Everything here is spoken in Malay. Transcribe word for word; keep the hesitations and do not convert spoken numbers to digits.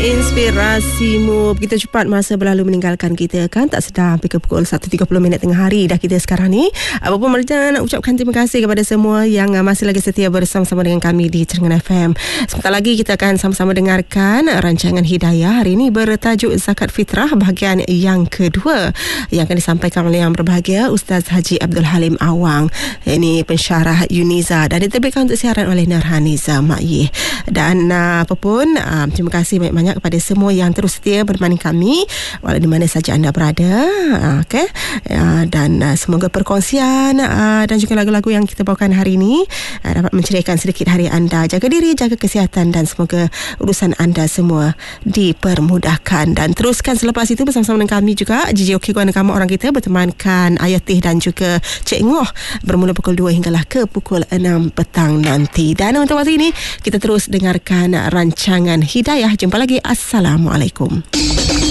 Inspirasimu. Begitu cepat masa berlalu meninggalkan kita kan. Tak sedar hampir ke pukul satu tiga puluh minit tengah hari dah kita sekarang ni. Apapun Merja nak ucapkan terima kasih kepada semua yang masih lagi setia bersama-sama dengan kami di Terengganu F M. Sebentar lagi kita akan sama-sama dengarkan rancangan Hidayah. Hari ini bertajuk Zakat Fitrah bahagian yang kedua yang akan disampaikan oleh yang berbahagia Ustaz Haji Abdul Halim Awang. Ini pensyarah Uniza dan diterbitkan untuk siaran oleh Nurhaniza Ma'yih. Dan uh, apa pun uh, terima kasih banyak-banyak kepada semua yang terus setia menemani kami walau di mana saja anda berada. uh, okay? uh, dan uh, semoga perkongsian uh, dan juga lagu-lagu yang kita bawakan hari ini uh, dapat menceriakan sedikit hari anda. Jaga diri, jaga kesihatan dan semoga urusan anda semua dipermudahkan. Dan teruskan selepas itu bersama-sama dengan kami juga J J O K Guana Kamu Orang Kita bertemankan Ayatih dan juga Cik Ngoh bermula pukul dua hinggalah ke pukul enam petang nanti. Dan untuk waktu ini kita terus dengarkan rancangan Hidayah. Jumpa lagi. Assalamualaikum.